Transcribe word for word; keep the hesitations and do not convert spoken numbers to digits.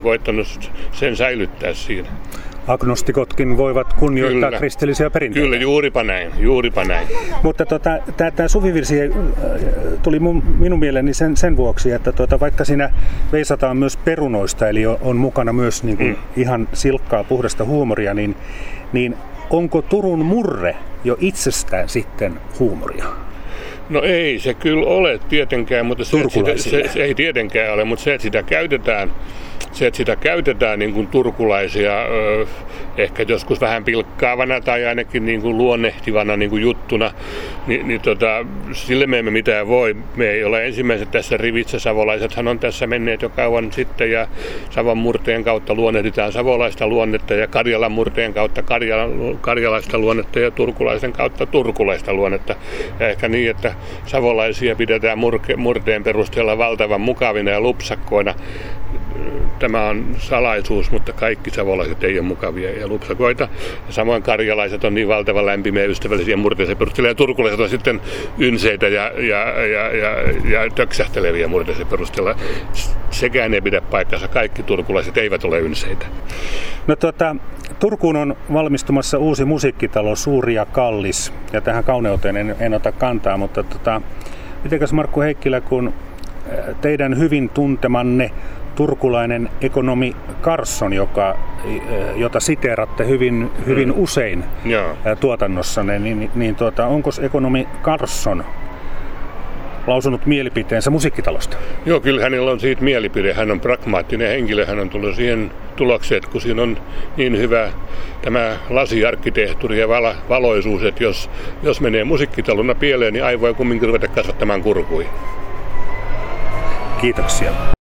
koittanut sen säilyttää siinä. Agnostikotkin voivat kunnioittaa Kyllä. kristillisiä perinteitä. Kyllä, juuripa näin, juuripa näin. Mutta tota, tämä suvivirsi äh, tuli mun, minun mieleeni sen, sen vuoksi, että tota, vaikka siinä veisataan myös perunoista, eli on, on mukana myös niin kuin, mm. ihan silkkaa, puhdasta huumoria, niin, niin onko Turun murre jo itsestään sitten huumoria? No ei se kyllä ole tietenkään, mutta se, sitä, se, se ei tietenkään ole, mutta se, että sitä käytetään, se, että sitä käytetään niin kuin turkulaisia, ö, ehkä joskus vähän pilkkaavana tai ainakin niin kuin luonnehtivana niin kuin juttuna, niin, niin tota, sille me emme mitään voi. Me ei ole ensimmäiset tässä rivissä, savolaisethan on tässä menneet jo kauan sitten ja Savon murteen kautta luonnehditaan savolaista luonnetta ja Karjalan murteen kautta karjala, karjalaista luonnetta ja turkulaisen kautta turkulaista luonnetta. Ja ehkä niin, että savolaisia pidetään murke, murteen perusteella valtavan mukavina ja lupsakkoina. Tämä on salaisuus, mutta kaikki savolaiset ei ole mukavia ja lupsakoita. Ja samoin karjalaiset on niin valtavan lämpimiä ja ystävällisiä murteeseen perusteella. Ja turkulaiset on sitten ynseitä ja, ja, ja, ja, ja töksähteleviä murteeseen perusteella. Sekään ei pidä paikkansa. Kaikki turkulaiset eivät ole ynseitä. No tuota, Turkuun on valmistumassa uusi musiikkitalo, suuri ja kallis. Ja tähän kauneuteen en, en ota kantaa, mutta tota, mitenkäs Markku Heikkilä, kun teidän hyvin tuntemanne turkulainen ekonomi Carson, joka, jota siteeratte hyvin, hyvin mm. usein Joo. tuotannossanne, niin, niin tuota, onko ekonomi Carson lausunut mielipiteensä musiikkitalosta? Joo, kyllä hänellä on siitä mielipide. Hän on pragmaattinen henkilö. Hän on tullut siihen tulokseen, että kun siinä on niin hyvä tämä lasiarkkitehtuuri ja val- valoisuus, että jos, jos menee musiikkitalona pieleen, niin aivoja kumminkin ruveta kasvattamaan kurkuja. Kiitoksia.